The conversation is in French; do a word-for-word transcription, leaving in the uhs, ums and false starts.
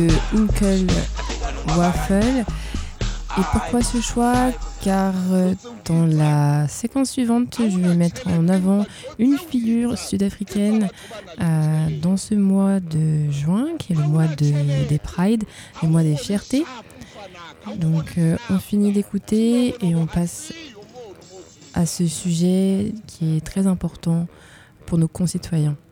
Uncle Waffle. Et pourquoi ce choix? Car euh, dans la séquence suivante, je vais mettre en avant une figure sud-africaine euh, dans ce mois de juin, qui est le mois de, des Pride, le mois des fiertés. Donc euh, on finit d'écouter et on passe à ce sujet qui est très important pour nos concitoyens.